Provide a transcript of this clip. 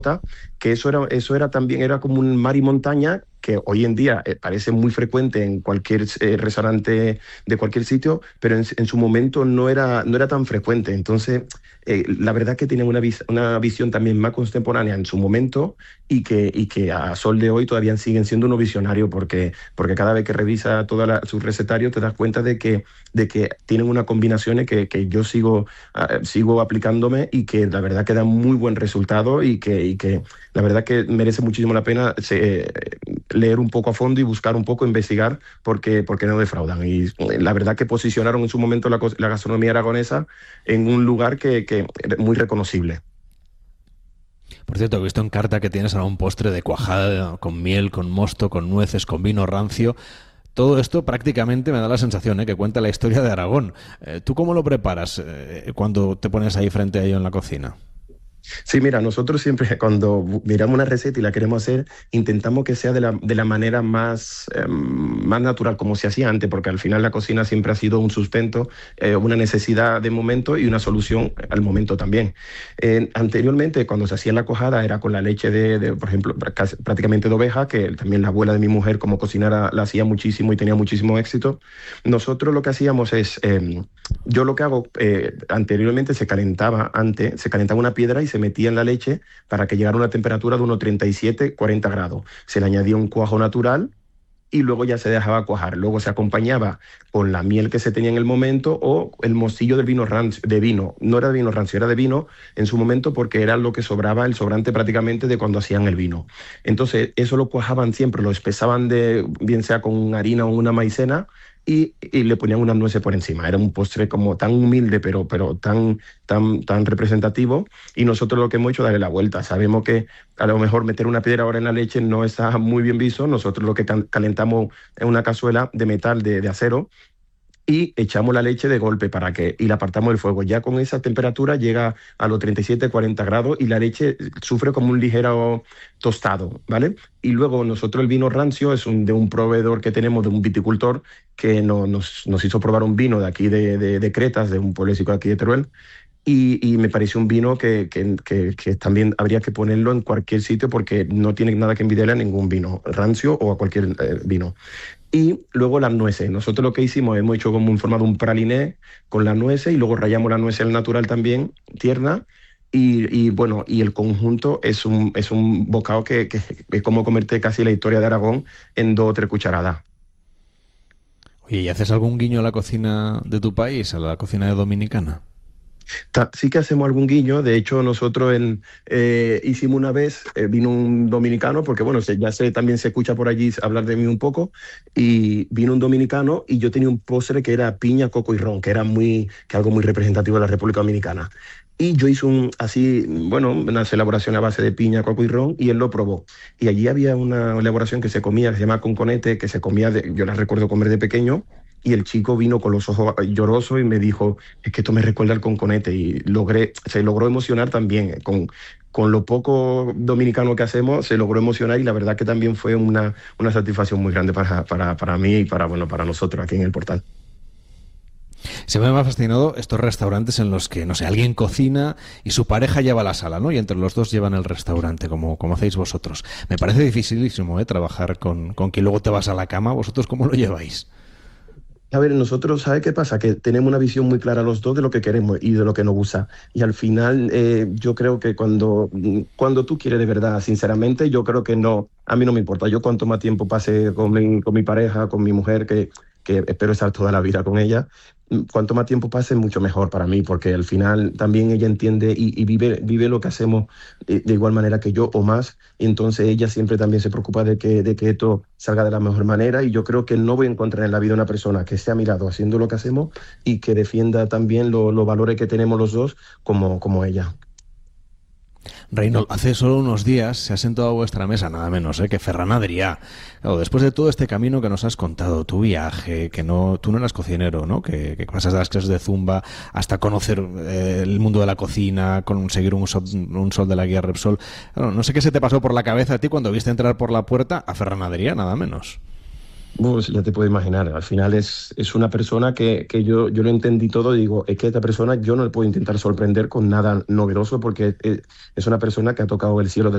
que eso era también, era como un mar y montaña que hoy en día parece muy frecuente en cualquier restaurante de cualquier sitio, pero en su momento no era tan frecuente. Entonces, la verdad que tienen una visión también más contemporánea en su momento y que a sol de hoy todavía siguen siendo unos visionarios porque cada vez que revisa su recetario te das cuenta de que tienen unas combinaciones que yo sigo aplicándome y que la verdad que dan muy buen resultado y que la verdad que merece muchísimo la pena leer un poco a fondo y buscar un poco, investigar, porque no defraudan. Y la verdad que posicionaron en su momento la gastronomía aragonesa en un lugar que era muy reconocible. Por cierto, he visto en carta que tienes ahora un postre de cuajada con miel, con mosto, con nueces, con vino rancio. Todo esto prácticamente me da la sensación, que cuenta la historia de Aragón. ¿Tú cómo lo preparas cuando te pones ahí frente a ello en la cocina? Sí, mira, nosotros siempre cuando miramos una receta y la queremos hacer, intentamos que sea de la manera más natural, como se hacía antes, porque al final la cocina siempre ha sido un sustento, una necesidad de momento y una solución al momento también. Anteriormente, cuando se hacía la cuajada, era con la leche por ejemplo, prácticamente de oveja, que también la abuela de mi mujer como cocinera la hacía muchísimo y tenía muchísimo éxito. Nosotros lo que hacíamos es, yo lo que hago, anteriormente se calentaba una piedra y se metía en la leche para que llegara a una temperatura de unos 37, 40 grados. Se le añadía un cuajo natural y luego ya se dejaba cuajar. Luego se acompañaba con la miel que se tenía en el momento o el mostillo del vino rancio, de vino. No era de vino rancio, era de vino en su momento porque era lo que sobraba, el sobrante prácticamente de cuando hacían el vino. Entonces, eso lo cuajaban siempre, lo espesaban bien sea con harina o una maicena y le ponían unas nueces por encima. Era un postre como tan humilde, pero tan representativo. Y nosotros lo que hemos hecho es darle la vuelta. Sabemos que a lo mejor meter una piedra ahora en la leche no está muy bien visto. Nosotros lo que calentamos en una cazuela de metal, de acero, y echamos la leche de golpe y la apartamos del fuego. Ya con esa temperatura llega a los 37, 40 grados y la leche sufre como un ligero tostado, ¿vale? Y luego nosotros el vino rancio es de un proveedor que tenemos, de un viticultor que nos hizo probar un vino de aquí de Cretas, de un pueblecito aquí de Teruel, y me pareció un vino que también habría que ponerlo en cualquier sitio porque no tiene nada que envidiarle a ningún vino rancio o a cualquier vino. Y luego las nueces. Nosotros lo que hicimos, hemos hecho como en forma de un praliné con las nueces y luego rallamos la nuez al natural también, tierna. Y bueno, y el conjunto es un bocado que es como comerte casi la historia de Aragón en 2 o 3 cucharadas. Oye, ¿y haces algún guiño a la cocina de tu país, a la cocina dominicana? Sí que hacemos algún guiño. De hecho, nosotros hicimos una vez, vino un dominicano, porque bueno, también se escucha por allí hablar de mí un poco, y vino un dominicano y yo tenía un postre que era piña, coco y ron, que algo muy representativo de la República Dominicana. Y yo hice bueno, unas elaboraciones a base de piña, coco y ron, y él lo probó. Y allí había una elaboración que se comía, que se llama conconete, que se comía, yo la recuerdo comer de pequeño, y el chico vino con los ojos llorosos y me dijo, es que esto me recuerda al conconete, y se logró emocionar también, con lo poco dominicano que hacemos, se logró emocionar y la verdad que también fue una satisfacción muy grande para mí y bueno, para nosotros aquí en el portal. Siempre me ha fascinado estos restaurantes en los que, no sé, alguien cocina y su pareja lleva la sala, ¿no? Y entre los dos llevan el restaurante, como hacéis vosotros. Me parece dificilísimo, trabajar con quien luego te vas a la cama. ¿Vosotros cómo lo lleváis? A ver, nosotros, ¿sabe qué pasa? Que tenemos una visión muy clara los dos de lo que queremos y de lo que nos gusta. Y al final, yo creo que cuando tú quieres de verdad, sinceramente, yo creo que no, a mí no me importa. Yo cuanto más tiempo pase con mi pareja, con mi mujer, que espero estar toda la vida con ella, cuanto más tiempo pase, mucho mejor para mí, porque al final también ella entiende y vive lo que hacemos de igual manera que yo o más. Y entonces ella siempre también se preocupa de que esto salga de la mejor manera y yo creo que no voy a encontrar en la vida una persona que esté a mi lado haciendo lo que hacemos y que defienda también los valores que tenemos los dos como ella. Reynold, hace solo unos días se ha sentado a vuestra mesa, nada menos, que Ferran Adrià. Claro, después de todo este camino que nos has contado, tu viaje, tú no eras cocinero, ¿no? Que pasas de las clases de Zumba hasta conocer el mundo de la cocina, conseguir un sol de la guía Repsol. Claro, no sé qué se te pasó por la cabeza a ti cuando viste entrar por la puerta a Ferran Adrià, nada menos. Pues ya te puedo imaginar, al final es una persona que yo lo entendí todo y digo, es que esta persona yo no le puedo intentar sorprender con nada novedoso porque es una persona que ha tocado el cielo